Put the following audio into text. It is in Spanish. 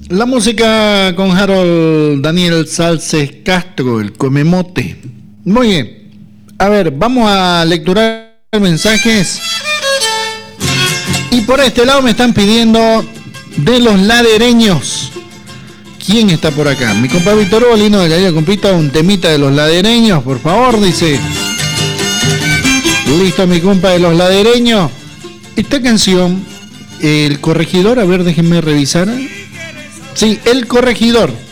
La música con Harold Daniel Salces Castro, el Comemote. Muy bien. A ver, vamos a lecturar mensajes. Y por este lado me están pidiendo de los ladereños. ¿Quién está por acá? Mi compa Víctor Bolino de Gallego Compita, un temita de los ladereños, por favor, dice. Listo, mi compa de los ladereños. Esta canción, El Corregidor, a ver, déjenme revisar. Sí, El Corregidor.